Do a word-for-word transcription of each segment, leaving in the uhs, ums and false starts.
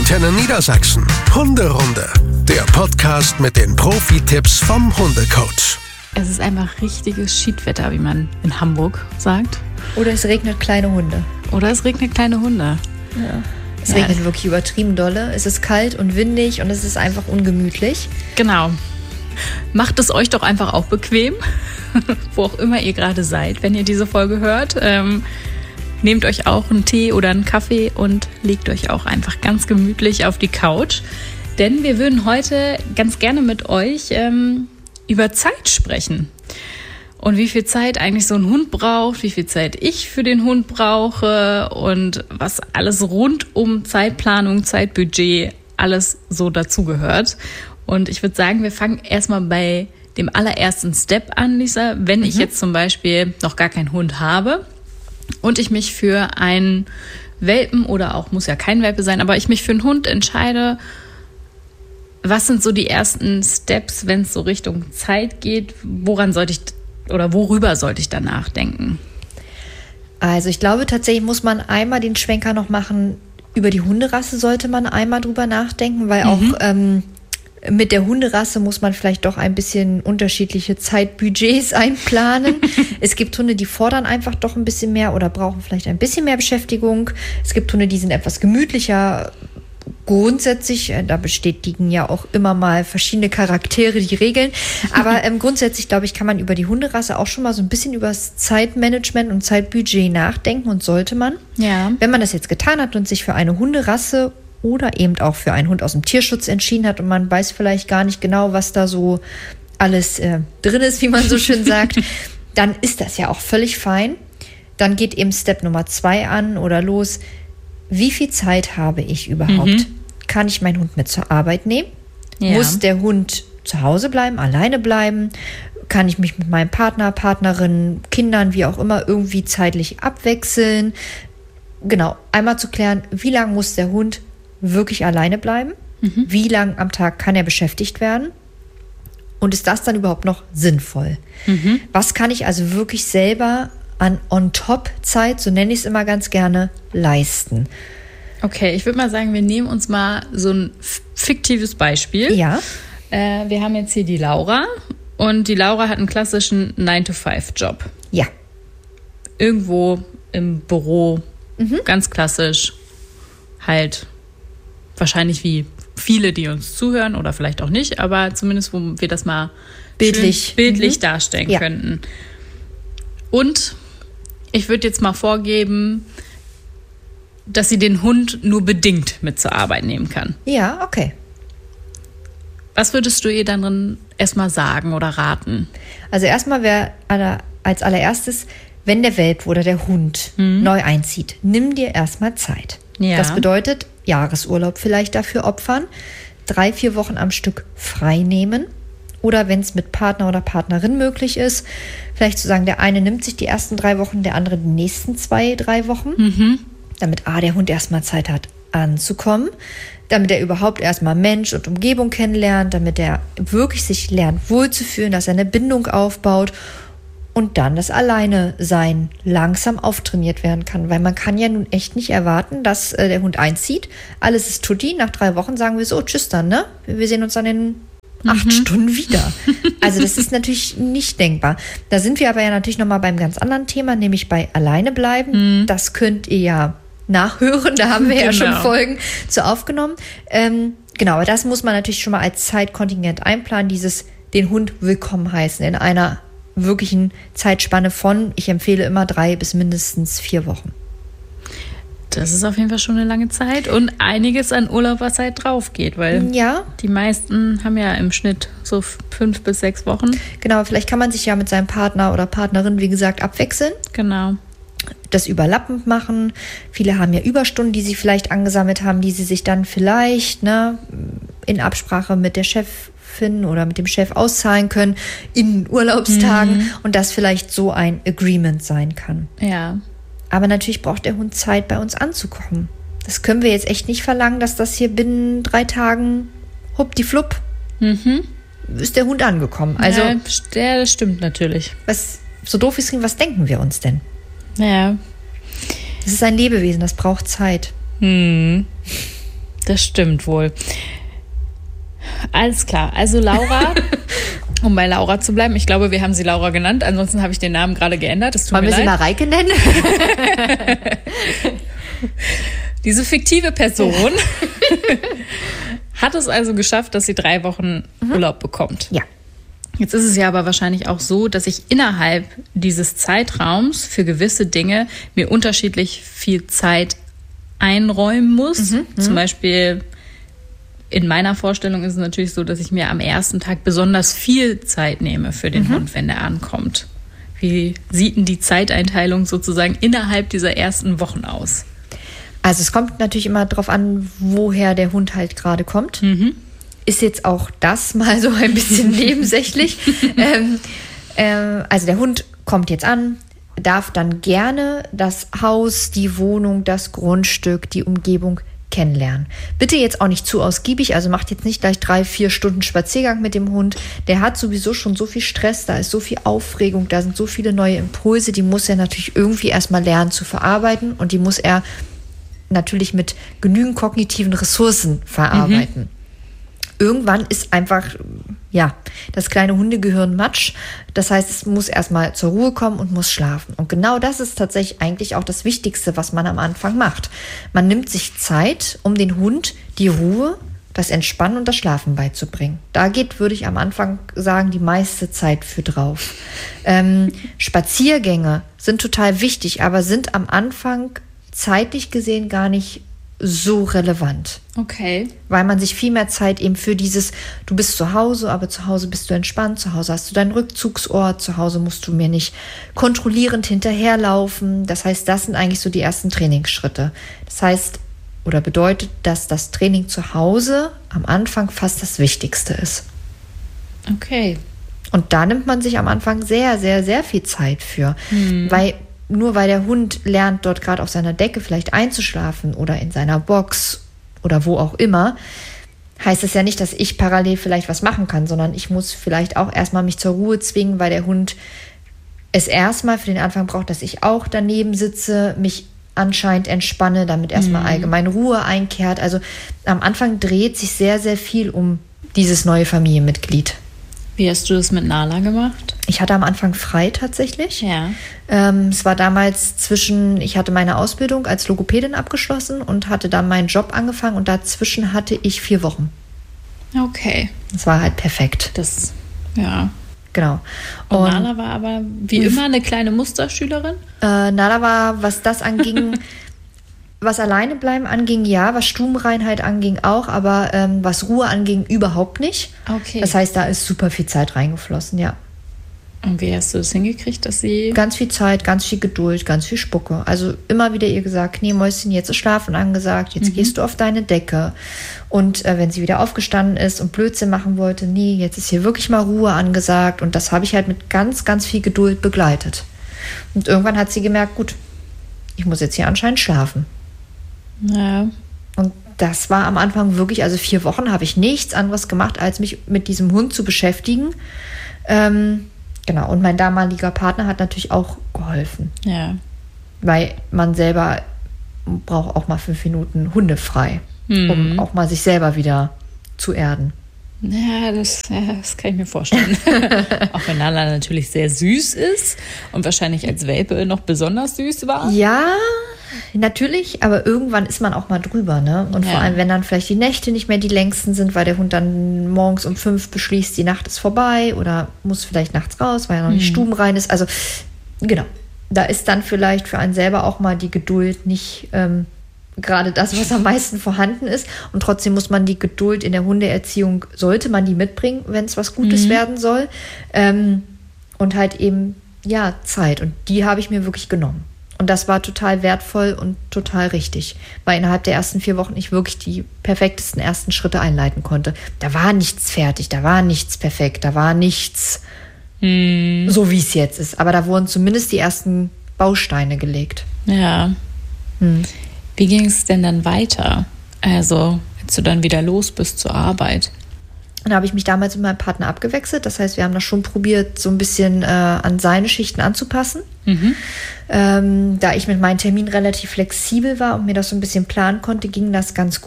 Antenne Niedersachsen. Hunderunde. Der Podcast mit den Profi-Tipps vom Hundecoach. Es ist einfach richtiges Schiedwetter, wie man in Hamburg sagt. Oder es regnet kleine Hunde. Oder es regnet kleine Hunde. Ja. Es Ja. regnet wirklich übertrieben dolle. Es ist kalt und windig und es ist einfach ungemütlich. Genau. Macht es euch doch einfach auch bequem, wo auch immer ihr gerade seid, wenn ihr diese Folge hört. Ähm, nehmt euch auch einen Tee oder einen Kaffee und legt euch auch einfach ganz gemütlich auf die Couch. Denn wir würden heute ganz gerne mit euch ähm, über Zeit sprechen. Und wie viel Zeit eigentlich so ein Hund braucht, wie viel Zeit ich für den Hund brauche und was alles rund um Zeitplanung, Zeitbudget, alles so dazugehört. Und ich würde sagen, wir fangen erstmal bei dem allerersten Step an, Lisa. Wenn ich jetzt zum Beispiel noch gar keinen Hund habe und ich mich für einen Welpen oder auch, muss ja kein Welpe sein, aber ich mich für einen Hund entscheide, was sind so die ersten Steps, wenn es so Richtung Zeit geht? Woran sollte ich oder worüber sollte ich da nachdenken? Also ich glaube, tatsächlich muss man einmal den Schwenker noch machen. Über die Hunderasse sollte man einmal drüber nachdenken, weil auch ähm, mit der Hunderasse muss man vielleicht doch ein bisschen unterschiedliche Zeitbudgets einplanen. Es gibt Hunde, die fordern einfach doch ein bisschen mehr oder brauchen vielleicht ein bisschen mehr Beschäftigung. Es gibt Hunde, die sind etwas gemütlicher. Grundsätzlich, da bestätigen ja auch immer mal verschiedene Charaktere die Regeln, aber ähm, grundsätzlich, glaube ich, kann man über die Hunderasse auch schon mal so ein bisschen über das Zeitmanagement und Zeitbudget nachdenken und sollte man. Ja. Wenn man das jetzt getan hat und sich für eine Hunderasse oder eben auch für einen Hund aus dem Tierschutz entschieden hat und man weiß vielleicht gar nicht genau, was da so alles äh, drin ist, wie man so schön sagt, dann ist das ja auch völlig fein. Dann geht eben Step Nummer zwei an oder los. Wie viel Zeit habe ich überhaupt? Mhm. Kann ich meinen Hund mit zur Arbeit nehmen? Ja. Muss der Hund zu Hause bleiben, alleine bleiben? Kann ich mich mit meinem Partner, Partnerin, Kindern, wie auch immer, irgendwie zeitlich abwechseln? Genau, einmal zu klären, wie lange muss der Hund wirklich alleine bleiben? Mhm. Wie lange am Tag kann er beschäftigt werden? Und ist das dann überhaupt noch sinnvoll? Mhm. Was kann ich also wirklich selber an On-Top-Zeit, so nenne ich es immer ganz gerne, leisten? Okay, ich würde mal sagen, wir nehmen uns mal so ein fiktives Beispiel. Ja. Äh, wir haben jetzt hier die Laura und die Laura hat einen klassischen nine to five Job. Ja. Irgendwo im Büro, Mhm. ganz klassisch, halt wahrscheinlich wie viele, die uns zuhören oder vielleicht auch nicht, aber zumindest, wo wir das mal Bildlich. schön bildlich Mhm. darstellen Ja. könnten. Und ich würde jetzt mal vorgeben, dass sie den Hund nur bedingt mit zur Arbeit nehmen kann. Ja, okay. Was würdest du ihr dann erstmal sagen oder raten? Also erstmal wäre aller, als allererstes, wenn der Welpe oder der Hund Mhm. neu einzieht, nimm dir erstmal Zeit. Ja. Das bedeutet, Jahresurlaub vielleicht dafür opfern, drei, vier Wochen am Stück frei nehmen. Oder wenn es mit Partner oder Partnerin möglich ist, vielleicht zu sagen, der eine nimmt sich die ersten drei Wochen, der andere die nächsten zwei, drei Wochen, Mhm. damit ah, der Hund erstmal Zeit hat anzukommen, damit er überhaupt erstmal Mensch und Umgebung kennenlernt, damit er wirklich sich lernt wohlzufühlen, dass er eine Bindung aufbaut und dann das Alleine-Sein langsam auftrainiert werden kann. Weil man kann ja nun echt nicht erwarten, dass äh, der Hund einzieht, alles ist tutti, nach drei Wochen sagen wir so, tschüss dann, ne? Wir sehen uns dann in acht Stunden wieder. Also das ist natürlich nicht denkbar. Da sind wir aber ja natürlich nochmal beim ganz anderen Thema, nämlich bei alleine bleiben. Mhm. Das könnt ihr ja nachhören, da haben wir ja Genau. schon Folgen zu aufgenommen. Ähm, genau, aber das muss man natürlich schon mal als Zeitkontingent einplanen, dieses den Hund willkommen heißen in einer wirklichen Zeitspanne von, ich empfehle immer drei bis mindestens vier Wochen. Das ist auf jeden Fall schon eine lange Zeit und einiges an Urlaub, was halt drauf geht, weil Ja, die meisten haben ja im Schnitt so fünf bis sechs Wochen. genau, vielleicht kann man sich ja mit seinem Partner oder Partnerin, wie gesagt, abwechseln. Genau. Das überlappend machen. Viele haben ja Überstunden, die sie vielleicht angesammelt haben, die sie sich dann vielleicht ne, in Absprache mit der Chefin oder mit dem Chef auszahlen können in Urlaubstagen Mhm. und das vielleicht so ein Agreement sein kann. Ja. Aber natürlich braucht der Hund Zeit, bei uns anzukommen. Das können wir jetzt echt nicht verlangen, dass das hier binnen drei Tagen huppdiwupp Mhm. ist der Hund angekommen. Also ja, ja, das stimmt natürlich. was so doof ist, was denken wir uns denn? Ja. Das ist ein Lebewesen, das braucht Zeit. Hm. Das stimmt wohl. Alles klar. Also Laura, um bei Laura zu bleiben, ich glaube, wir haben sie Laura genannt. Ansonsten habe ich den Namen gerade geändert. Es tut Wollen mir wir leid. sie mal Reike nennen? Diese fiktive Person hat es also geschafft, dass sie drei Wochen mhm. Urlaub bekommt. Ja. Jetzt ist es ja aber wahrscheinlich auch so, dass ich innerhalb dieses Zeitraums für gewisse Dinge mir unterschiedlich viel Zeit einräumen muss. Mhm. Zum Beispiel in meiner Vorstellung ist es natürlich so, dass ich mir am ersten Tag besonders viel Zeit nehme für den mhm. Hund, wenn der ankommt. Wie sieht denn die Zeiteinteilung sozusagen innerhalb dieser ersten Wochen aus? Also es kommt natürlich immer darauf an, woher der Hund halt gerade kommt. Mhm. Ist jetzt auch das mal so ein bisschen nebensächlich. ähm, äh, also der Hund kommt jetzt an, darf dann gerne das Haus, die Wohnung, das Grundstück, die Umgebung kennenlernen. Bitte jetzt auch nicht zu ausgiebig, also macht jetzt nicht gleich drei, vier Stunden Spaziergang mit dem Hund. Der hat sowieso schon so viel Stress, da ist so viel Aufregung, da sind so viele neue Impulse, die muss er natürlich irgendwie erstmal lernen zu verarbeiten und die muss er natürlich mit genügend kognitiven Ressourcen verarbeiten. Mhm. Irgendwann ist einfach, ja, das kleine Hundegehirn Matsch. Das heißt, es muss erstmal zur Ruhe kommen und muss schlafen. Und genau das ist tatsächlich eigentlich auch das Wichtigste, was man am Anfang macht. Man nimmt sich Zeit, um den Hund die Ruhe, das Entspannen und das Schlafen beizubringen. Da geht, würde ich am Anfang sagen, die meiste Zeit für drauf. Ähm, Spaziergänge sind total wichtig, aber sind am Anfang zeitlich gesehen gar nicht so relevant. Okay. Weil man sich viel mehr Zeit eben für dieses, du bist zu Hause, aber zu Hause bist du entspannt, zu Hause hast du deinen Rückzugsort, zu Hause musst du mir nicht kontrollierend hinterherlaufen. Das heißt, das sind eigentlich so die ersten Trainingsschritte. Das heißt, oder bedeutet, dass das Training zu Hause am Anfang fast das Wichtigste ist. Okay. Und da nimmt man sich am Anfang sehr, sehr, sehr viel Zeit für. Hm. Weil nur weil der Hund lernt, dort gerade auf seiner Decke vielleicht einzuschlafen oder in seiner Box oder wo auch immer, heißt es ja nicht, dass ich parallel vielleicht was machen kann, sondern ich muss vielleicht auch erstmal mich zur Ruhe zwingen, weil der Hund es erstmal für den Anfang braucht, dass ich auch daneben sitze, mich anscheinend entspanne, damit erstmal mhm. allgemein Ruhe einkehrt. Also am Anfang dreht sich sehr, sehr viel um dieses neue Familienmitglied. Wie hast du das mit Nala gemacht? Ich hatte am Anfang frei tatsächlich. Ja. Ähm, es war damals zwischen, ich hatte meine Ausbildung als Logopädin abgeschlossen und hatte dann meinen Job angefangen und dazwischen hatte ich vier Wochen. Okay. Das war halt perfekt. Das, ja. Genau. Und, und Nala war aber wie immer eine kleine Musterschülerin? Äh, Nala war, was das anging, was Alleinebleiben anging, ja, was Stubenreinheit anging auch, aber ähm, was Ruhe anging, überhaupt nicht. Okay. Das heißt, da ist super viel Zeit reingeflossen, ja. Und wie hast du es hingekriegt, dass sie... Ganz viel Zeit, ganz viel Geduld, ganz viel Spucke. Also immer wieder ihr gesagt, nee, Mäuschen, jetzt ist Schlafen angesagt, jetzt mhm. gehst du auf deine Decke. Und äh, wenn sie wieder aufgestanden ist und Blödsinn machen wollte, nee, jetzt ist hier wirklich mal Ruhe angesagt. Und das habe ich halt mit ganz, ganz viel Geduld begleitet. Und irgendwann hat sie gemerkt, gut, ich muss jetzt hier anscheinend schlafen. Ja. Und das war am Anfang wirklich, also vier Wochen habe ich nichts anderes gemacht, als mich mit diesem Hund zu beschäftigen. Ähm, genau, und mein damaliger Partner hat natürlich auch geholfen. Ja. Weil man selber braucht auch mal fünf Minuten hundefrei, mhm. um auch mal sich selber wieder zu erden. Ja, das, ja, das kann ich mir vorstellen. Auch wenn Nala natürlich sehr süß ist und wahrscheinlich als Welpe noch besonders süß war. Ja, natürlich, aber irgendwann ist man auch mal drüber, ne? Und ja. vor allem, wenn dann vielleicht die Nächte nicht mehr die längsten sind, weil der Hund dann morgens um fünf beschließt, die Nacht ist vorbei oder muss vielleicht nachts raus, weil er noch nicht mhm. stubenrein ist. Also, genau, da ist dann vielleicht für einen selber auch mal die Geduld nicht ähm, gerade das, was am meisten vorhanden ist. Und trotzdem muss man die Geduld in der Hundeerziehung, sollte man die mitbringen, wenn es was Gutes mhm. werden soll. Ähm, und halt eben, ja, Zeit. Und die habe ich mir wirklich genommen. Und das war total wertvoll und total richtig, weil innerhalb der ersten vier Wochen ich wirklich die perfektesten ersten Schritte einleiten konnte. Da war nichts fertig, da war nichts perfekt, da war nichts mhm. so, wie es jetzt ist. Aber da wurden zumindest die ersten Bausteine gelegt. Ja. Hm. Wie ging es denn dann weiter? Also, als du dann wieder los bist zur Arbeit? Da habe ich mich damals mit meinem Partner abgewechselt. Das heißt, wir haben das schon probiert, so ein bisschen äh, an seine Schichten anzupassen. Mhm. Ähm, da ich mit meinen Terminen relativ flexibel war und mir das so ein bisschen planen konnte, ging das ganz gut.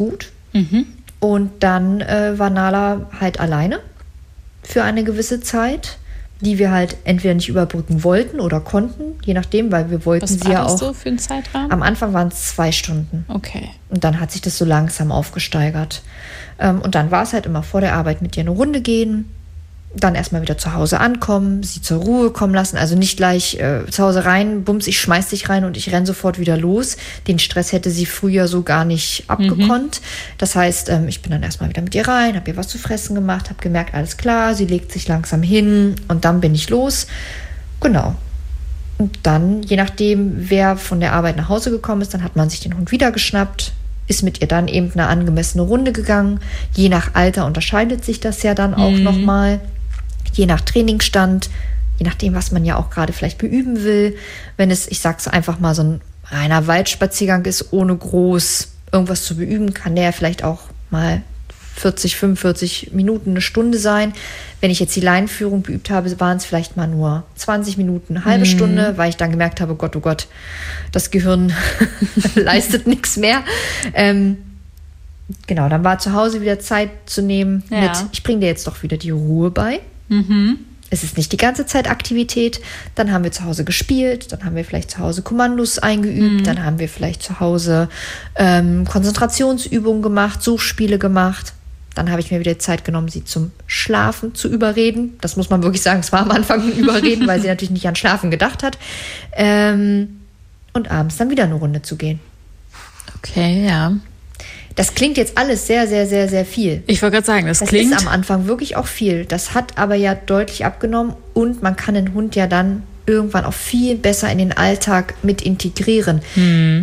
Mhm. Und dann äh, war Nala halt alleine für eine gewisse Zeit, die wir halt entweder nicht überbrücken wollten oder konnten, je nachdem, weil wir wollten Was sie war ja das auch. so für einen Zeitrahmen? Am Anfang waren es zwei Stunden. Okay. Und dann hat sich das so langsam aufgesteigert. Ähm, und dann war es halt immer vor der Arbeit mit ihr eine Runde gehen, dann erstmal wieder zu Hause ankommen, sie zur Ruhe kommen lassen, also nicht gleich äh, zu Hause rein, bums, ich schmeiß dich rein und ich renn sofort wieder los. Den Stress hätte sie früher so gar nicht abgekonnt. Mhm. Das heißt, ähm, ich bin dann erstmal wieder mit ihr rein, habe ihr was zu fressen gemacht, habe gemerkt, alles klar, sie legt sich langsam hin und dann bin ich los. Genau. Und dann, je nachdem, wer von der Arbeit nach Hause gekommen ist, dann hat man sich den Hund wieder geschnappt, ist mit ihr dann eben eine angemessene Runde gegangen. Je nach Alter unterscheidet sich das ja dann auch mhm. nochmal. Je nach Trainingsstand, je nachdem, was man ja auch gerade vielleicht beüben will. Wenn es, ich sag's einfach mal, so ein reiner Waldspaziergang ist, ohne groß irgendwas zu beüben, kann der vielleicht auch mal vierzig, fünfundvierzig Minuten, eine Stunde sein. Wenn ich jetzt die Leinenführung beübt habe, waren es vielleicht mal nur zwanzig Minuten, eine halbe mhm. Stunde, weil ich dann gemerkt habe, Gott, oh Gott, das Gehirn leistet nichts mehr. Ähm, genau, dann war zu Hause wieder Zeit zu nehmen ja. mit, ich bringe dir jetzt doch wieder die Ruhe bei. Mhm. Es ist nicht die ganze Zeit Aktivität. Dann haben wir zu Hause gespielt, dann haben wir vielleicht zu Hause Kommandos eingeübt, mhm. dann haben wir vielleicht zu Hause ähm, Konzentrationsübungen gemacht, Suchspiele gemacht. Dann habe ich mir wieder Zeit genommen, sie zum Schlafen zu überreden. Das muss man wirklich sagen, es war am Anfang ein Überreden, weil sie natürlich nicht an Schlafen gedacht hat. Ähm, und abends dann wieder eine Runde zu gehen. Okay, ja. Das klingt jetzt alles sehr, sehr, sehr, sehr viel. Ich wollte gerade sagen, das, das klingt... Das ist am Anfang wirklich auch viel. Das hat aber ja deutlich abgenommen und man kann den Hund ja dann irgendwann auch viel besser in den Alltag mit integrieren. Hm.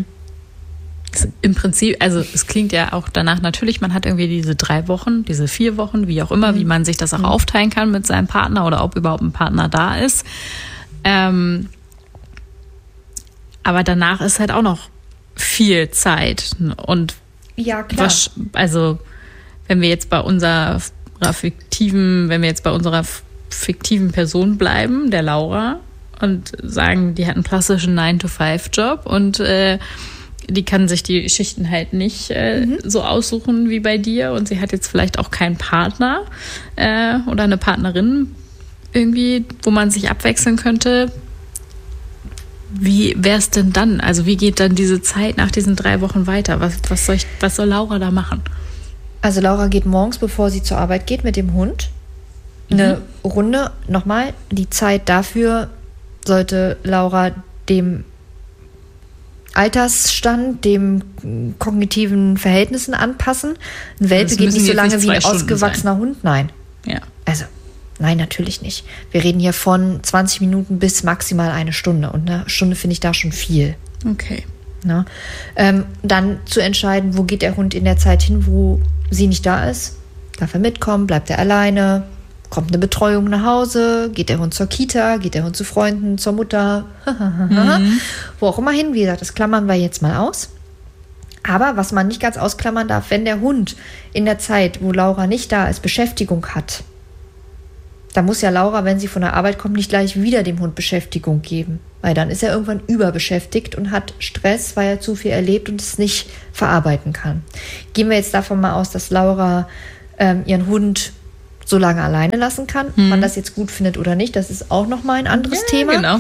Im Prinzip, also es klingt ja auch danach natürlich, man hat irgendwie diese drei Wochen, diese vier Wochen, wie auch immer, mhm. wie man sich das auch mhm. aufteilen kann mit seinem Partner oder ob überhaupt ein Partner da ist. Ähm, aber danach ist halt auch noch viel Zeit und ja, klar. Was, also, wenn wir jetzt bei unserer fiktiven, wenn wir jetzt bei unserer fiktiven Person bleiben, der Laura, und sagen, die hat einen klassischen nine to five Job und äh, die kann sich die Schichten halt nicht äh, mhm. so aussuchen wie bei dir und sie hat jetzt vielleicht auch keinen Partner äh, oder eine Partnerin irgendwie, wo man sich abwechseln könnte. Wie wäre es denn dann? Also wie geht dann diese Zeit nach diesen drei Wochen weiter? Was, was, soll, ich, was soll Laura da machen? Also Laura geht morgens, bevor sie zur Arbeit geht, mit dem Hund eine mhm. Runde. Nochmal, die Zeit dafür sollte Laura dem Altersstand, dem kognitiven Verhältnissen anpassen. Ein Welpe geht nicht so lange wie ein ausgewachsener sein. Hund. Nein. Ja. Also nein, natürlich nicht. Wir reden hier von zwanzig Minuten bis maximal eine Stunde. Und eine Stunde finde ich da schon viel. Okay. Na? Ähm, dann zu entscheiden, wo geht der Hund in der Zeit hin, wo sie nicht da ist. Darf er mitkommen? Bleibt er alleine? Kommt eine Betreuung nach Hause? Geht der Hund zur Kita? Geht der Hund zu Freunden, zur Mutter? mhm. Wo auch immer hin. Wie gesagt, das klammern wir jetzt mal aus. Aber was man nicht ganz ausklammern darf, wenn der Hund in der Zeit, wo Laura nicht da ist, Beschäftigung hat, da muss ja Laura, wenn sie von der Arbeit kommt, nicht gleich wieder dem Hund Beschäftigung geben. Weil dann ist er irgendwann überbeschäftigt und hat Stress, weil er zu viel erlebt und es nicht verarbeiten kann. Gehen wir jetzt davon mal aus, dass Laura ähm, ihren Hund so lange alleine lassen kann. Ob man das jetzt gut findet oder nicht, das ist auch nochmal ein anderes ja, Thema. Genau.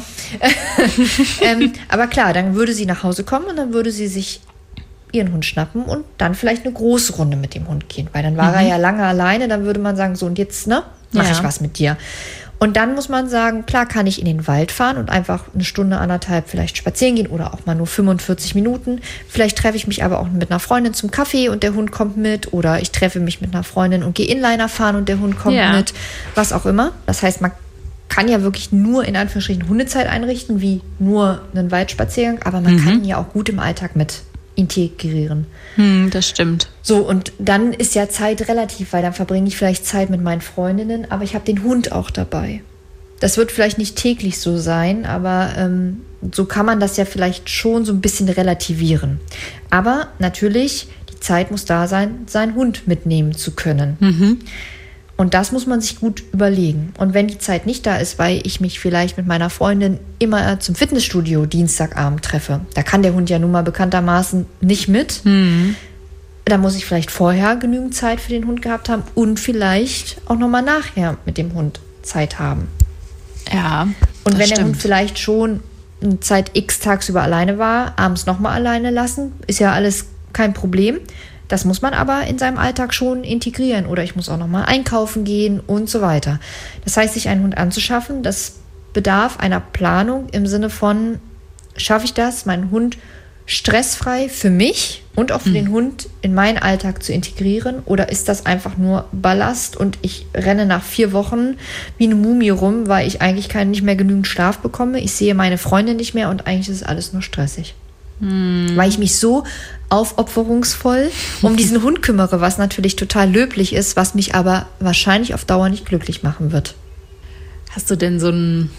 ähm, aber klar, dann würde sie nach Hause kommen und dann würde sie sich ihren Hund schnappen und dann vielleicht eine große Runde mit dem Hund gehen. Weil dann war mhm. er ja lange alleine, dann würde man sagen, so und jetzt, ne? Mache ja. ich was mit dir. Und dann muss man sagen, klar kann ich in den Wald fahren und einfach eine Stunde, anderthalb vielleicht spazieren gehen oder auch mal nur fünfundvierzig Minuten. Vielleicht treffe ich mich aber auch mit einer Freundin zum Kaffee und der Hund kommt mit. Oder ich treffe mich mit einer Freundin und gehe Inliner fahren und der Hund kommt ja. mit. Was auch immer. Das heißt, man kann ja wirklich nur in Anführungsstrichen Hundezeit einrichten, wie nur einen Waldspaziergang. Aber man mhm. kann ihn ja auch gut im Alltag mit integrieren. Hm, das stimmt. So, und dann ist ja Zeit relativ, weil dann verbringe ich vielleicht Zeit mit meinen Freundinnen, aber ich habe den Hund auch dabei. Das wird vielleicht nicht täglich so sein, aber ähm, so kann man das ja vielleicht schon so ein bisschen relativieren. Aber natürlich, die Zeit muss da sein, seinen Hund mitnehmen zu können. Mhm. Und das muss man sich gut überlegen. Und wenn die Zeit nicht da ist, weil ich mich vielleicht mit meiner Freundin immer zum Fitnessstudio Dienstagabend treffe, da kann der Hund ja nun mal bekanntermaßen nicht mit, mhm. dann muss ich vielleicht vorher genügend Zeit für den Hund gehabt haben und vielleicht auch nochmal nachher mit dem Hund Zeit haben. Ja. Und wenn stimmt. der Hund vielleicht schon eine Zeit X tagsüber alleine war, abends nochmal alleine lassen, ist ja alles kein Problem. Das muss man aber in seinem Alltag schon integrieren. Oder ich muss auch nochmal einkaufen gehen und so weiter. Das heißt, sich einen Hund anzuschaffen, das bedarf einer Planung im Sinne von, schaffe ich das, meinen Hund stressfrei für mich und auch für hm. den Hund in meinen Alltag zu integrieren? Oder ist das einfach nur Ballast und ich renne nach vier Wochen wie eine Mumie rum, weil ich eigentlich keinen, nicht mehr genügend Schlaf bekomme? Ich sehe meine Freunde nicht mehr und eigentlich ist alles nur stressig. Hm. Weil ich mich so aufopferungsvoll um diesen Hund kümmere, was natürlich total löblich ist, was mich aber wahrscheinlich auf Dauer nicht glücklich machen wird. Hast du denn so einen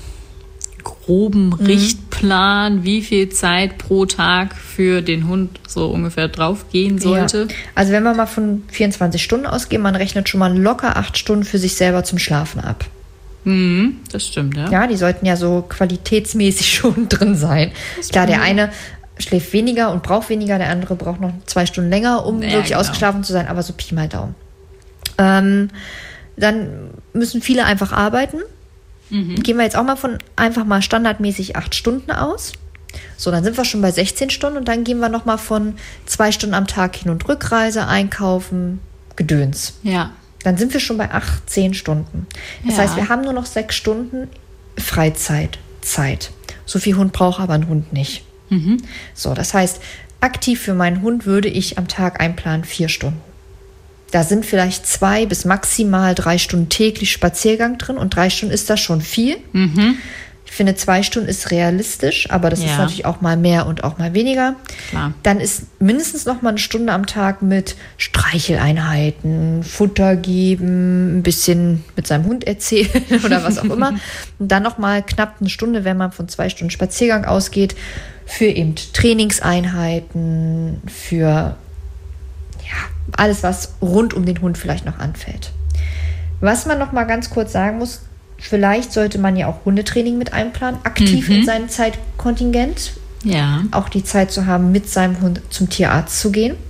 groben Richtplan, wie viel Zeit pro Tag für den Hund so ungefähr drauf gehen sollte? Ja. Also wenn wir mal von vierundzwanzig Stunden ausgehen, man rechnet schon mal locker acht Stunden für sich selber zum Schlafen ab. Mhm, das stimmt, ja. Ja, die sollten ja so qualitätsmäßig schon drin sein. Klar, der eine schläft weniger und braucht weniger, der andere braucht noch zwei Stunden länger, um ja, wirklich genau. ausgeschlafen zu sein, aber so Pi mal Daumen. Ähm, dann müssen viele einfach arbeiten. Mhm. Gehen wir jetzt auch mal von einfach mal standardmäßig acht Stunden aus. So, dann sind wir schon bei sechzehn Stunden und dann gehen wir nochmal von zwei Stunden am Tag Hin- und Rückreise, Einkaufen, Gedöns. Ja. Dann sind wir schon bei achtzehn Stunden. Das ja. heißt, wir haben nur noch sechs Stunden Freizeit, Zeit. So viel Hund braucht aber ein Hund nicht. Mhm. So, das heißt, aktiv für meinen Hund würde ich am Tag einplanen vier Stunden. Da sind vielleicht zwei bis maximal drei Stunden täglich Spaziergang drin und drei Stunden ist das schon viel. Mhm. Ich finde, zwei Stunden ist realistisch, aber das ja. ist natürlich auch mal mehr und auch mal weniger. Klar. Dann ist mindestens noch mal eine Stunde am Tag mit Streicheleinheiten, Futter geben, ein bisschen mit seinem Hund erzählen oder was auch immer. Und dann noch mal knapp eine Stunde, wenn man von zwei Stunden Spaziergang ausgeht, für eben Trainingseinheiten, für ja, alles, was rund um den Hund vielleicht noch anfällt. Was man noch mal ganz kurz sagen muss, vielleicht sollte man ja auch Hundetraining mit einplanen, aktiv mhm. in seinem Zeitkontingent. Ja. Auch die Zeit zu haben, mit seinem Hund zum Tierarzt zu gehen.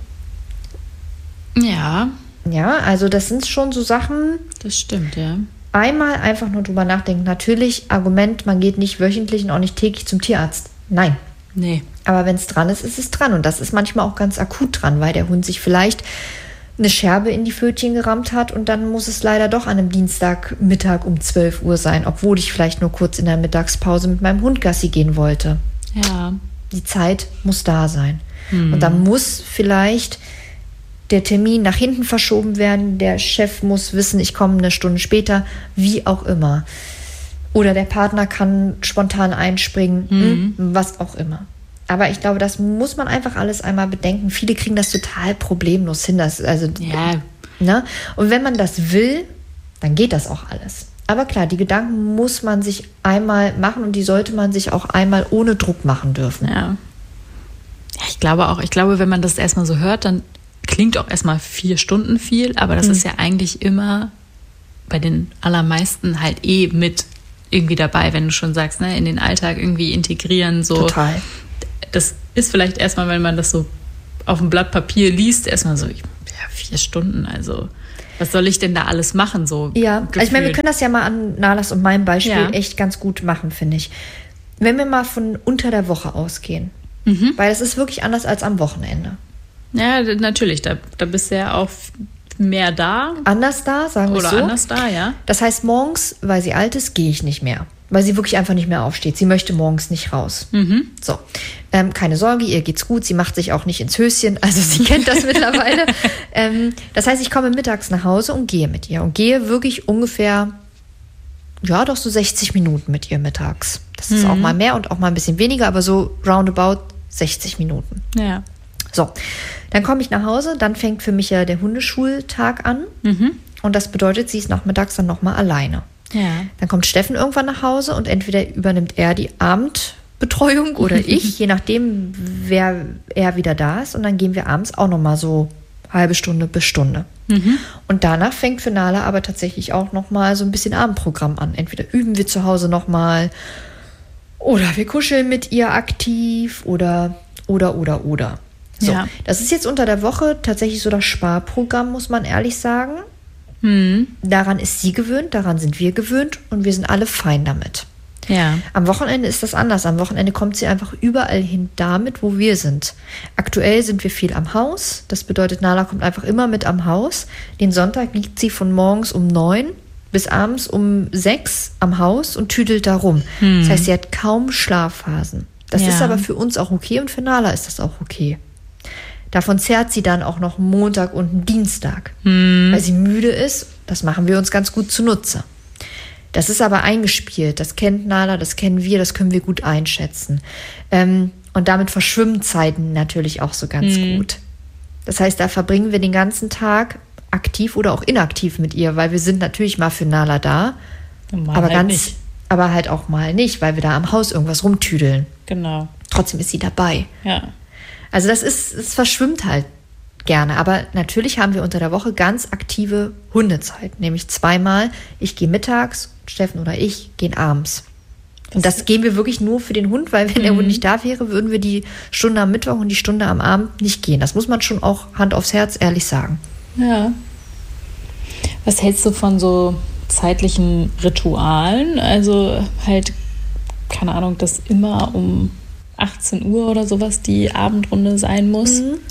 Ja. Ja, also das sind schon so Sachen. Das stimmt, ja. Einmal einfach nur drüber nachdenken. Natürlich, Argument, man geht nicht wöchentlich und auch nicht täglich zum Tierarzt. Nein. Nee. Aber wenn es dran ist, ist es dran. Und das ist manchmal auch ganz akut dran, weil der Hund sich vielleicht eine Scherbe in die Pfötchen gerammt hat und dann muss es leider doch an einem Dienstagmittag um zwölf Uhr sein, obwohl ich vielleicht nur kurz in der Mittagspause mit meinem Hund Gassi gehen wollte. Ja. Die Zeit muss da sein. Hm. Und dann muss vielleicht der Termin nach hinten verschoben werden, der Chef muss wissen, ich komme eine Stunde später, wie auch immer. Oder der Partner kann spontan einspringen, mhm. was auch immer. Aber ich glaube, das muss man einfach alles einmal bedenken. Viele kriegen das total problemlos hin. Das, also, ja. ne? Und wenn man das will, dann geht das auch alles. Aber klar, die Gedanken muss man sich einmal machen und die sollte man sich auch einmal ohne Druck machen dürfen. Ja. Ja, ich glaube auch, ich glaube, wenn man das erstmal so hört, dann klingt auch erstmal vier Stunden viel, aber das mhm. ist ja eigentlich immer bei den allermeisten halt eh mit irgendwie dabei, wenn du schon sagst, ne, in den Alltag irgendwie integrieren, so. Total. Das ist vielleicht erstmal, wenn man das so auf dem Blatt Papier liest, erstmal so, ja, vier Stunden, also was soll ich denn da alles machen, so ja, also ich meine, wir können das ja mal an Nalas und meinem Beispiel ja. echt ganz gut machen, finde ich. Wenn wir mal von unter der Woche ausgehen, mhm. weil es ist wirklich anders als am Wochenende. Ja, natürlich, da, da bist du ja auch mehr da. Anders da, sagen wir Oder so. Oder anders da, ja. Das heißt, morgens, weil sie alt ist, gehe ich nicht mehr. Weil sie wirklich einfach nicht mehr aufsteht. Sie möchte morgens nicht raus. Mhm. So, ähm, keine Sorge, ihr geht's gut. Sie macht sich auch nicht ins Höschen. Also sie kennt das mittlerweile. Ähm, das heißt, ich komme mittags nach Hause und gehe mit ihr. Und gehe wirklich ungefähr, ja, doch so sechzig Minuten mit ihr mittags. Das ist mhm. auch mal mehr und auch mal ein bisschen weniger, aber so roundabout sechzig Minuten. Ja. So, dann komme ich nach Hause. Dann fängt für mich ja der Hundeschultag an. Mhm. Und das bedeutet, sie ist nachmittags dann nochmal alleine. Ja. Dann kommt Steffen irgendwann nach Hause und entweder übernimmt er die Abendbetreuung oder ich, je nachdem, wer er wieder da ist. Und dann gehen wir abends auch nochmal so halbe Stunde bis Stunde. Mhm. Und danach fängt für Nala aber tatsächlich auch nochmal so ein bisschen Abendprogramm an. Entweder üben wir zu Hause nochmal oder wir kuscheln mit ihr aktiv oder, oder, oder, oder. So, Ja. das ist jetzt unter der Woche tatsächlich so das Sparprogramm, muss man ehrlich sagen. Hm. Daran ist sie gewöhnt, daran sind wir gewöhnt und wir sind alle fein damit. Ja. Am Wochenende ist das anders. Am Wochenende kommt sie einfach überall hin damit, wo wir sind. Aktuell sind wir viel am Haus. Das bedeutet, Nala kommt einfach immer mit am Haus. Den Sonntag liegt sie von morgens um neun bis abends um sechs am Haus und tüdelt da rum. Hm. Das heißt, sie hat kaum Schlafphasen. Das Ja. ist aber für uns auch okay und für Nala ist das auch okay. Davon zehrt sie dann auch noch Montag und einen Dienstag, Hm. weil sie müde ist. Das machen wir uns ganz gut zunutze. Das ist aber eingespielt. Das kennt Nala, das kennen wir, das können wir gut einschätzen. Ähm, und damit verschwimmen Zeiten natürlich auch so ganz Mhm. gut. Das heißt, da verbringen wir den ganzen Tag aktiv oder auch inaktiv mit ihr, weil wir sind natürlich mal für Nala da, Mal aber halt ganz, nicht. aber halt auch mal nicht, weil wir da am Haus irgendwas rumtüdeln. Genau. Trotzdem ist sie dabei. Ja. Also das ist, es verschwimmt halt gerne. Aber natürlich haben wir unter der Woche ganz aktive Hundezeit. Nämlich zweimal. Ich gehe mittags, Steffen oder ich gehen abends. Und das gehen wir wirklich nur für den Hund, weil wenn der Hund nicht da wäre, würden wir die Stunde am Mittwoch und die Stunde am Abend nicht gehen. Das muss man schon auch Hand aufs Herz ehrlich sagen. Ja. Was hältst du von so zeitlichen Ritualen? Also halt, keine Ahnung, dass immer um achtzehn Uhr oder sowas die Abendrunde sein muss? Mhm.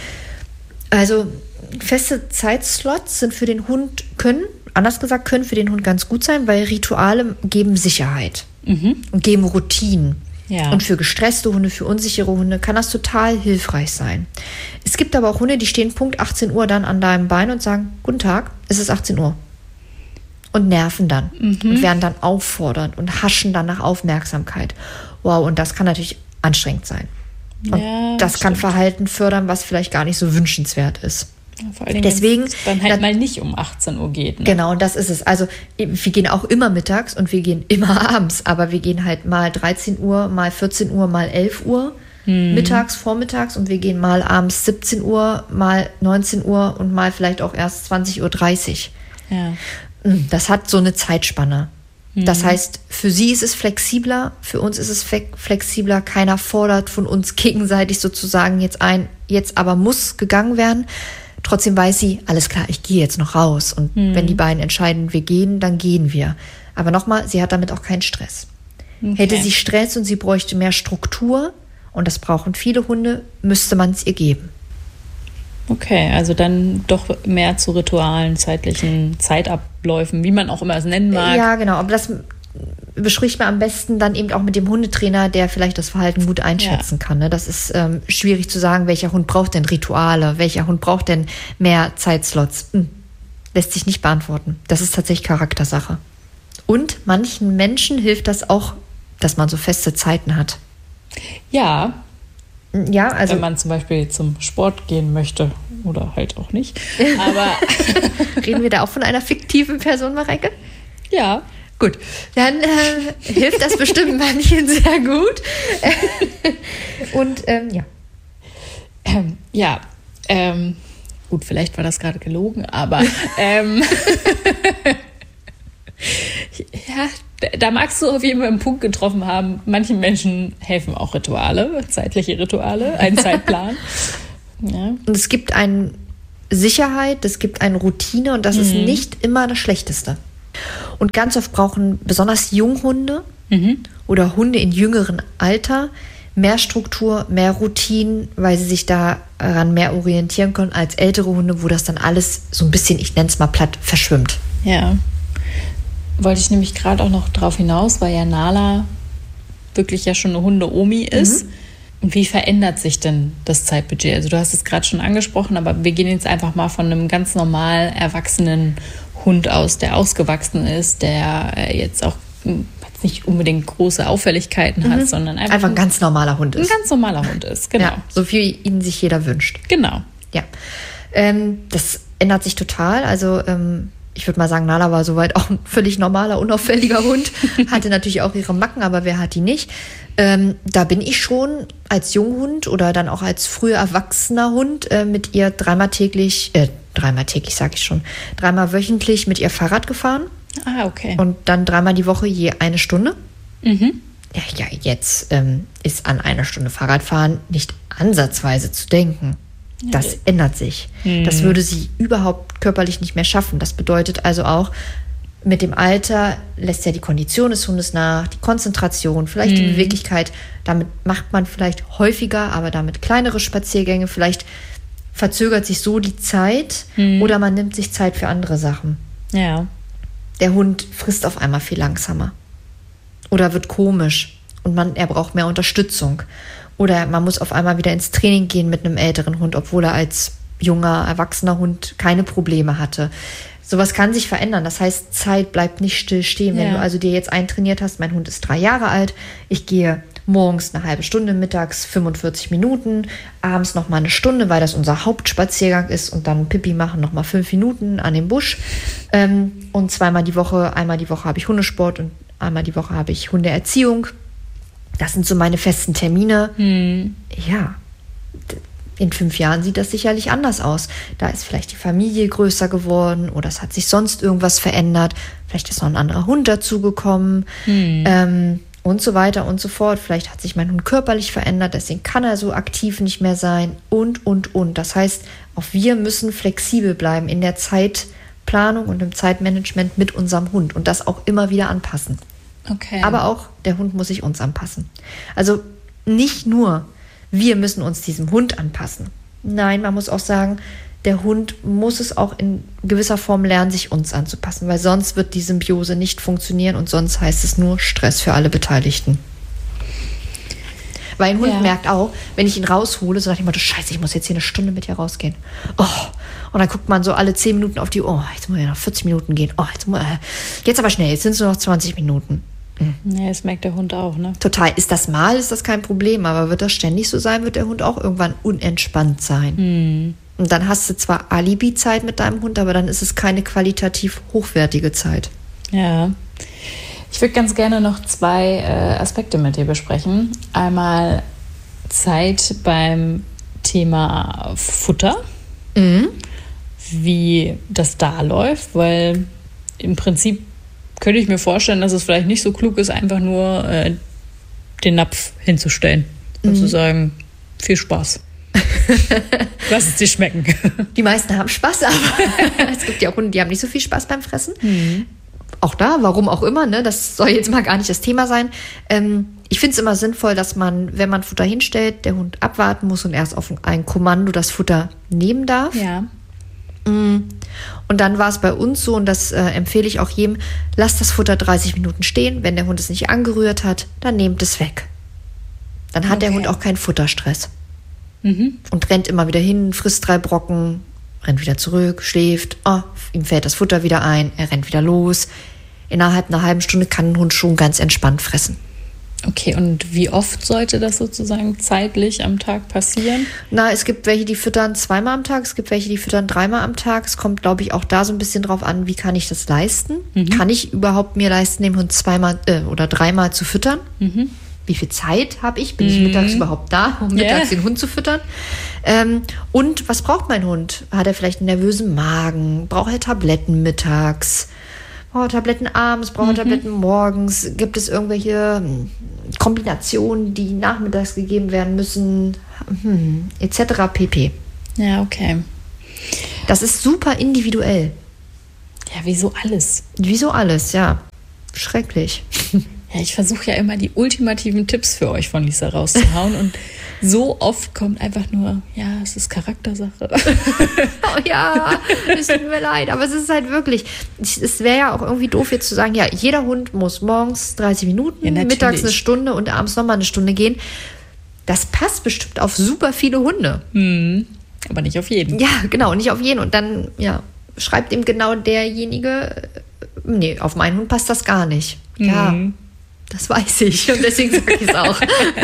Also feste Zeitslots sind für den Hund, können, anders gesagt, können für den Hund ganz gut sein, weil Rituale geben Sicherheit Mhm. und geben Routinen. Ja. Und für gestresste Hunde, für unsichere Hunde kann das total hilfreich sein. Es gibt aber auch Hunde, die stehen Punkt achtzehn Uhr dann an deinem Bein und sagen, guten Tag, es ist achtzehn Uhr. Und nerven dann und werden dann auffordernd und haschen dann nach Aufmerksamkeit. Wow, und das kann natürlich anstrengend sein. Und Ja, das kann stimmt. Verhalten fördern, was vielleicht gar nicht so wünschenswert ist. Ja, vor allen Dingen, Deswegen- wenn es dann halt na- mal nicht um achtzehn Uhr geht. Ne? Genau, und das ist es. Also wir gehen auch immer mittags und wir gehen immer abends, aber wir gehen halt mal dreizehn Uhr, mal vierzehn Uhr, mal elf Uhr mittags, vormittags und wir gehen mal abends siebzehn Uhr, mal neunzehn Uhr und mal vielleicht auch erst zwanzig Uhr dreißig. Ja. Das hat so eine Zeitspanne. Das heißt, für sie ist es flexibler, für uns ist es fle- flexibler. Keiner fordert von uns gegenseitig sozusagen jetzt ein, jetzt aber muss gegangen werden. Trotzdem weiß sie, alles klar, ich gehe jetzt noch raus. Und wenn die beiden entscheiden, wir gehen, dann gehen wir. Aber nochmal, sie hat damit auch keinen Stress. Okay. Hätte sie Stress und sie bräuchte mehr Struktur, und das brauchen viele Hunde, müsste man es ihr geben. Okay, also dann doch mehr zu Ritualen, zeitlichen Zeitabläufen, wie man auch immer es nennen mag. Ja, genau. Aber das bespricht man am besten dann eben auch mit dem Hundetrainer, der vielleicht das Verhalten gut einschätzen kann. Ne? Das ist ähm, schwierig zu sagen, welcher Hund braucht denn Rituale, welcher Hund braucht denn mehr Zeitslots. Hm. Lässt sich nicht beantworten. Das ist tatsächlich Charaktersache. Und manchen Menschen hilft das auch, dass man so feste Zeiten hat. Ja, Ja, also wenn man zum Beispiel zum Sport gehen möchte oder halt auch nicht. Aber reden wir da auch von einer fiktiven Person, Mareike? ja, Gut, dann äh, hilft das bestimmt manchen sehr gut. Und ähm, ja. ähm, ja, ähm, gut, vielleicht war das gerade gelogen, aber ähm, ja, da magst du auf jeden Fall einen Punkt getroffen haben. Manchen Menschen helfen auch Rituale, zeitliche Rituale, ein Zeitplan. Ja. Und es gibt eine Sicherheit, es gibt eine Routine und das ist nicht immer das Schlechteste. Und ganz oft brauchen besonders Junghunde Mhm. oder Hunde in jüngerem Alter mehr Struktur, mehr Routinen, weil sie sich daran mehr orientieren können als ältere Hunde, wo das dann alles so ein bisschen, ich nenne es mal platt, verschwimmt. Ja. Wollte ich nämlich gerade auch noch drauf hinaus, weil ja Nala wirklich ja schon eine Hunde-Omi ist. Und wie verändert sich denn das Zeitbudget? Also du hast es gerade schon angesprochen, aber wir gehen jetzt einfach mal von einem ganz normal erwachsenen Hund aus, der ausgewachsen ist, der äh, jetzt auch mh, jetzt nicht unbedingt große Auffälligkeiten hat, sondern einfach, Einfach ein ganz normaler Hund ein ist. ganz normaler Hund ist. Genau. Ja, so wie ihn sich jeder wünscht. Genau. Ja, ähm, das ändert sich total. Also ähm, ich würde mal sagen, Nala war soweit auch ein völlig normaler, unauffälliger Hund. Hatte natürlich auch ihre Macken, aber wer hat die nicht? Ähm, da bin ich schon als Junghund oder dann auch als früher erwachsener Hund äh, mit ihr dreimal täglich, äh, dreimal täglich sage ich schon, dreimal wöchentlich mit ihr Fahrrad gefahren Ah, okay. und dann dreimal die Woche je eine Stunde. Mhm. ja, ja jetzt ähm, ist an einer Stunde Fahrradfahren nicht ansatzweise zu denken. Das okay. ändert sich. Hm. Das würde sie überhaupt körperlich nicht mehr schaffen. Das bedeutet also auch, mit dem Alter lässt ja die Kondition des Hundes nach, die Konzentration, vielleicht hm. die Beweglichkeit. Damit macht man vielleicht häufiger, aber damit kleinere Spaziergänge. Vielleicht verzögert sich so die Zeit hm. oder man nimmt sich Zeit für andere Sachen. Ja. Der Hund frisst auf einmal viel langsamer oder wird komisch und man, er braucht mehr Unterstützung. Oder man muss auf einmal wieder ins Training gehen mit einem älteren Hund, obwohl er als junger, erwachsener Hund keine Probleme hatte. Sowas kann sich verändern. Das heißt, Zeit bleibt nicht still stehen. Ja. Wenn du also dir jetzt eintrainiert hast, mein Hund ist drei Jahre alt, ich gehe morgens eine halbe Stunde, mittags fünfundvierzig Minuten, abends noch mal eine Stunde, weil das unser Hauptspaziergang ist und dann Pipi machen noch mal fünf Minuten an den Busch. Ähm, und zweimal die Woche, einmal die Woche habe ich Hundesport und einmal die Woche habe ich Hundeerziehung. Das sind so meine festen Termine. Hm. Ja, in fünf Jahren sieht das sicherlich anders aus. Da ist vielleicht die Familie größer geworden oder es hat sich sonst irgendwas verändert. Vielleicht ist noch ein anderer Hund dazugekommen hm. ähm, und so weiter und so fort. Vielleicht hat sich mein Hund körperlich verändert, deswegen kann er so aktiv nicht mehr sein und, und, und. Das heißt, auch wir müssen flexibel bleiben in der Zeitplanung und im Zeitmanagement mit unserem Hund und das auch immer wieder anpassen. Okay. Aber auch der Hund muss sich uns anpassen. Also nicht nur wir müssen uns diesem Hund anpassen. Nein, man muss auch sagen, der Hund muss es auch in gewisser Form lernen, sich uns anzupassen, weil sonst wird die Symbiose nicht funktionieren und sonst heißt es nur Stress für alle Beteiligten. Weil ein Hund ja. merkt auch, wenn ich ihn raushole, so nach dem Motto, scheiße, ich muss jetzt hier eine Stunde mit dir rausgehen. Oh, und dann guckt man so alle zehn Minuten auf die Uhr, oh, jetzt muss ich noch vierzig Minuten gehen. Oh, jetzt, muss, äh, jetzt aber schnell, jetzt sind es nur noch zwanzig Minuten. Mhm. Ja, das merkt der Hund auch, ne? Total. Ist das mal, ist das kein Problem, aber wird das ständig so sein, wird der Hund auch irgendwann unentspannt sein. Mhm. Und dann hast du zwar Alibi-Zeit mit deinem Hund, aber dann ist es keine qualitativ hochwertige Zeit. Ja. Ich würde ganz gerne noch zwei äh, Aspekte mit dir besprechen. Einmal Zeit beim Thema Futter, mhm. wie das da läuft, weil im Prinzip könnte ich mir vorstellen, dass es vielleicht nicht so klug ist, einfach nur äh, den Napf hinzustellen und mhm. zu sagen, viel Spaß. Lass es dir schmecken. Die meisten haben Spaß, aber es gibt ja auch Hunde, die haben nicht so viel Spaß beim Fressen. Mhm. Auch da, warum auch immer, ne? Das soll jetzt mal gar nicht das Thema sein. Ähm, ich finde es immer sinnvoll, dass man, wenn man Futter hinstellt, der Hund abwarten muss und erst auf ein Kommando das Futter nehmen darf. Ja. Und dann war es bei uns so, und das äh, empfehle ich auch jedem, lasst das Futter dreißig Minuten stehen. Wenn der Hund es nicht angerührt hat, dann nehmt es weg. Dann hat okay. der Hund auch keinen Futterstress. Mhm. Und rennt immer wieder hin, frisst drei Brocken, rennt wieder zurück, schläft, oh, ihm fällt das Futter wieder ein, er rennt wieder los. Innerhalb einer halben Stunde kann ein Hund schon ganz entspannt fressen. Okay, und wie oft sollte das sozusagen zeitlich am Tag passieren? Na, es gibt welche, die füttern zweimal am Tag, es gibt welche, die füttern dreimal am Tag. Es kommt, glaube ich, auch da so ein bisschen drauf an, wie kann ich das leisten? Mhm. Kann ich überhaupt mir leisten, den Hund zweimal äh, oder dreimal zu füttern? Mhm. Wie viel Zeit habe ich? Bin mhm. ich mittags überhaupt da, um mittags yeah. den Hund zu füttern? Ähm, und was braucht mein Hund? Hat er vielleicht einen nervösen Magen? Braucht er Tabletten mittags? Braucht er Tabletten abends? Braucht er mhm. Tabletten morgens? Gibt es irgendwelche Kombinationen, die nachmittags gegeben werden müssen? Hm, et cetera pp. Ja, okay. Das ist super individuell. Ja, wieso alles? Wieso alles, ja. Schrecklich. Ja, ich versuche ja immer die ultimativen Tipps für euch von Lisa rauszuhauen und so oft kommt einfach nur, ja, es ist Charaktersache. Oh ja, es tut mir leid, aber es ist halt wirklich, es wäre ja auch irgendwie doof jetzt zu sagen, ja, jeder Hund muss morgens dreißig Minuten, ja, mittags eine Stunde und abends nochmal eine Stunde gehen. Das passt bestimmt auf super viele Hunde. Hm, aber nicht auf jeden. Ja, genau, nicht auf jeden. Und dann, ja, schreibt ihm genau derjenige, nee, auf meinen Hund passt das gar nicht. Ja, mhm. Das weiß ich und deswegen sage ich es auch.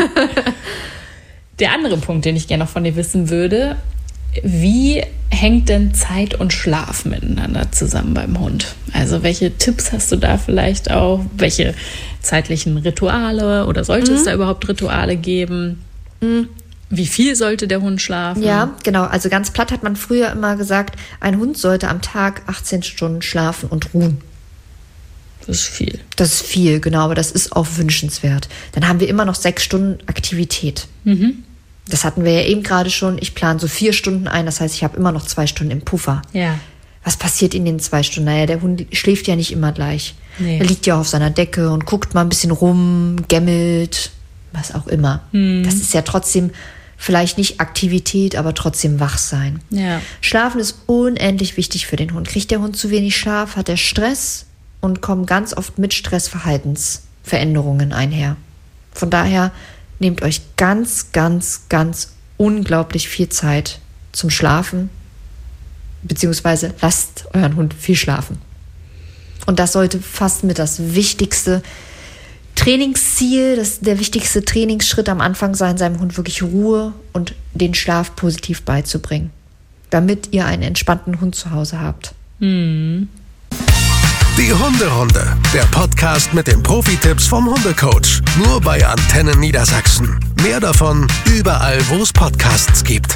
Der andere Punkt, den ich gerne noch von dir wissen würde, wie hängt denn Zeit und Schlaf miteinander zusammen beim Hund? Also welche Tipps hast du da vielleicht auch? Welche zeitlichen Rituale oder sollte mhm. es da überhaupt Rituale geben? Mhm. Wie viel sollte der Hund schlafen? Ja, genau. Also ganz platt hat man früher immer gesagt, ein Hund sollte am Tag achtzehn Stunden schlafen und ruhen. Das ist viel. Das ist viel, genau, aber das ist auch wünschenswert. Dann haben wir immer noch sechs Stunden Aktivität. Mhm. Das hatten wir ja eben gerade schon. Ich plane so vier Stunden ein, das heißt, ich habe immer noch zwei Stunden im Puffer. Ja. Was passiert in den zwei Stunden? Naja, der Hund schläft ja nicht immer gleich. Nee. Er liegt ja auch auf seiner Decke und guckt mal ein bisschen rum, gämmelt, was auch immer. Mhm. Das ist ja trotzdem vielleicht nicht Aktivität, aber trotzdem wach sein. Ja. Schlafen ist unendlich wichtig für den Hund. Kriegt der Hund zu wenig Schlaf, hat er Stress und kommen ganz oft mit Stressverhaltensveränderungen einher. Von daher nehmt euch ganz, ganz, ganz unglaublich viel Zeit zum Schlafen, beziehungsweise lasst euren Hund viel schlafen. Und das sollte fast mit das wichtigste Trainingsziel, das der wichtigste Trainingsschritt am Anfang sein, seinem Hund wirklich Ruhe und den Schlaf positiv beizubringen, damit ihr einen entspannten Hund zu Hause habt. Hm. Die Hunderunde, der Podcast mit den Profi-Tipps vom Hundecoach. Nur bei Antenne Niedersachsen. Mehr davon überall, wo es Podcasts gibt.